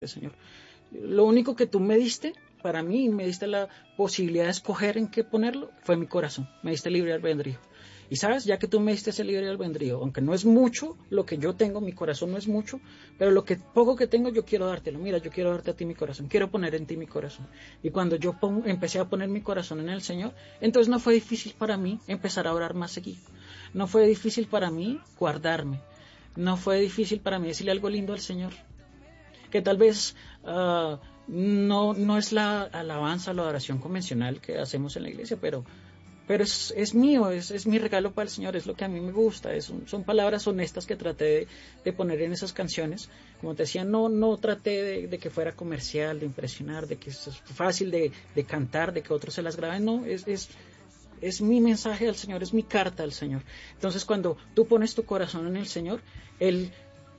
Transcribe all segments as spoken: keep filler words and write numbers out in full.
Señor. Lo único que tú me diste, para mí, me diste la posibilidad de escoger en qué ponerlo, fue mi corazón. Me diste libre albedrío. Y sabes, ya que tú me diste ese libre albedrío, aunque no es mucho lo que yo tengo, mi corazón no es mucho, pero lo que poco que tengo yo quiero dártelo. Mira, yo quiero darte a ti mi corazón, quiero poner en ti mi corazón. Y cuando yo pongo, empecé a poner mi corazón en el Señor, entonces no fue difícil para mí empezar a orar más seguido. No fue difícil para mí guardarme. No fue difícil para mí decirle algo lindo al Señor. Que tal vez uh, no, no es la alabanza o la adoración convencional que hacemos en la iglesia, pero, pero es, es mío, es, es mi regalo para el Señor, es lo que a mí me gusta, es, son palabras honestas que traté de, de poner en esas canciones. Como te decía, no, no traté de, de que fuera comercial, de impresionar, de que es fácil de, de cantar, de que otros se las graben, no, es... es Es mi mensaje al Señor, es mi carta al Señor. Entonces, cuando tú pones tu corazón en el Señor, Él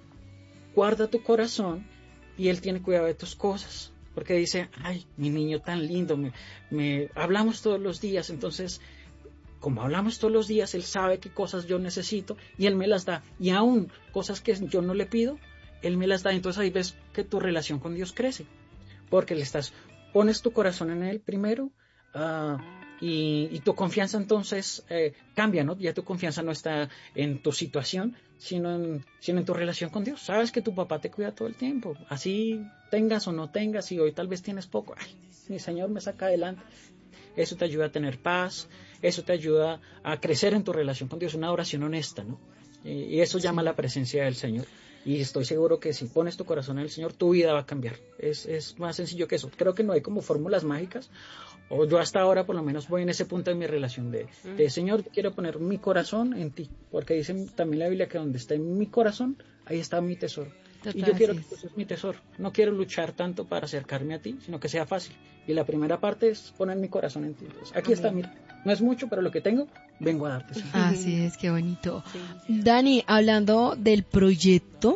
guarda tu corazón y Él tiene cuidado de tus cosas. Porque dice, ay, mi niño tan lindo, me, me hablamos todos los días. Entonces, como hablamos todos los días, Él sabe qué cosas yo necesito y Él me las da. Y aún cosas que yo no le pido, Él me las da. Entonces ahí ves que tu relación con Dios crece. Porque le estás, pones tu corazón en Él primero, uh, Y, y tu confianza entonces eh, cambia, ¿no? Ya tu confianza no está en tu situación, sino en, sino en tu relación con Dios. Sabes que tu papá te cuida todo el tiempo, así tengas o no tengas, y hoy tal vez tienes poco, ay, mi Señor me saca adelante. Eso te ayuda a tener paz, eso te ayuda a crecer en tu relación con Dios, una oración honesta, ¿no? Y, y eso Sí. llama la presencia del Señor. Y estoy seguro que si pones tu corazón en el Señor, tu vida va a cambiar. Es, es más sencillo que eso. Creo que no hay como fórmulas mágicas, o yo hasta ahora por lo menos voy en ese punto de mi relación de, de Señor, quiero poner mi corazón en ti, porque dice también la Biblia que donde está mi corazón, ahí está mi tesoro. Total, Y yo quiero sí. que tú seas mi tesoro. No quiero luchar tanto para acercarme a ti, sino que sea fácil. Y la primera parte es poner mi corazón en ti. Entonces, aquí Amén. está, mira. No es mucho, pero lo que tengo, vengo a darte. Señor. Así es, qué bonito. Sí. Dani, hablando del proyecto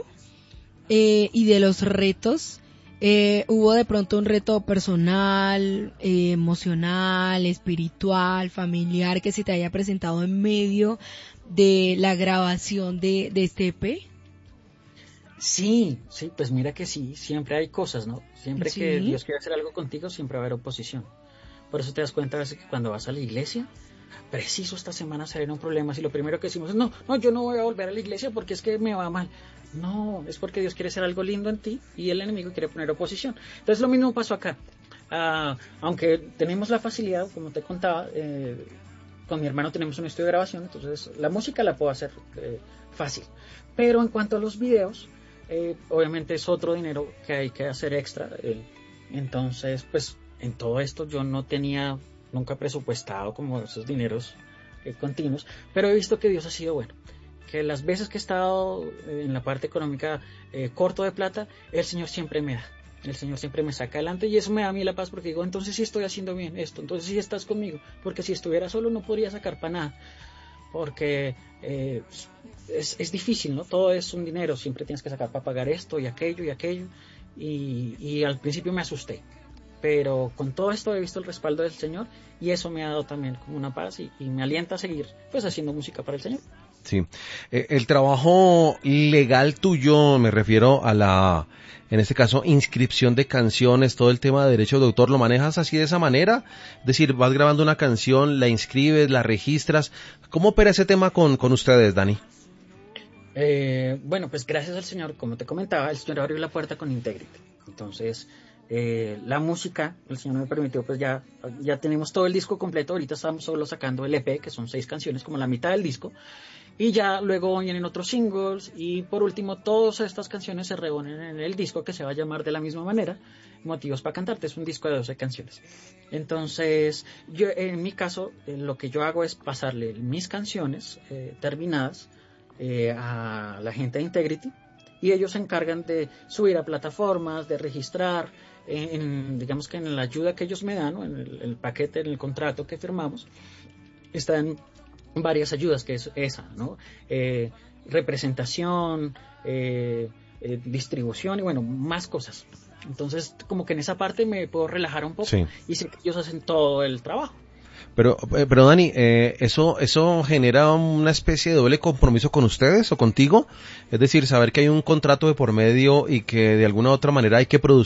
eh, y de los retos, eh, ¿hubo de pronto un reto personal, eh, emocional, espiritual, familiar que se te haya presentado en medio de la grabación de, de este E P? Sí, sí, pues mira que sí, siempre hay cosas, ¿no? Siempre Sí. que Dios quiere hacer algo contigo, siempre va a haber oposición. Por eso te das cuenta a veces que cuando vas a la iglesia, preciso esta semana salieron problemas y lo primero que decimos es, no, no, yo no voy a volver a la iglesia porque es que me va mal. No, es porque Dios quiere hacer algo lindo en ti y el enemigo quiere poner oposición. Entonces lo mismo pasó acá. Uh, aunque tenemos la facilidad, como te contaba, eh, con mi hermano tenemos un estudio de grabación, entonces la música la puedo hacer eh, fácil. Pero en cuanto a los videos, eh, obviamente es otro dinero que hay que hacer extra. Eh, entonces, pues en todo esto yo no tenía nunca presupuestado como esos dineros eh, continuos, pero he visto que Dios ha sido bueno. Que las veces que he estado en la parte económica eh, corto de plata, el Señor siempre me da. El Señor siempre me saca adelante y eso me da a mí la paz porque digo, entonces sí estoy haciendo bien esto, entonces sí estás conmigo, porque si estuviera solo no podría sacar para nada, porque eh, es, es difícil, ¿no? Todo es un dinero, siempre tienes que sacar para pagar esto y aquello y aquello, y, y al principio me asusté, pero con todo esto he visto el respaldo del Señor y eso me ha dado también como una paz y, y me alienta a seguir pues haciendo música para el Señor. Sí, eh, el trabajo legal tuyo, me refiero a la, en este caso, inscripción de canciones, todo el tema de derecho de autor, ¿lo manejas así de esa manera? Es decir, vas grabando una canción, la inscribes, la registras. ¿Cómo opera ese tema con, con ustedes, Dani? Eh, bueno, pues gracias al Señor, como te comentaba, el Señor abrió la puerta con Integrity. Entonces, eh, la música, el Señor me permitió, pues ya, ya tenemos todo el disco completo. Ahorita estamos solo sacando el E P, que son seis canciones, como la mitad del disco. Y ya luego vienen otros singles y por último todas estas canciones se reúnen en el disco que se va a llamar de la misma manera, Motivos para Cantarte. Es un disco de doce canciones. Entonces, yo en mi caso, eh, lo que yo hago es pasarle mis canciones eh, terminadas eh, a la gente de Integrity y ellos se encargan de subir a plataformas, de registrar, en, en, digamos que en la ayuda que ellos me dan, ¿no? En el, el paquete, en el contrato que firmamos, están varias ayudas, que es esa, ¿no? Eh, representación, eh, eh, distribución y bueno, más cosas. Entonces, como que en esa parte me puedo relajar un poco, Sí. y sé que ellos hacen todo el trabajo. Pero, eh, pero Dani, eh, eso, eso genera una especie de doble compromiso con ustedes o contigo, es decir, saber que hay un contrato de por medio y que de alguna u otra manera hay que producir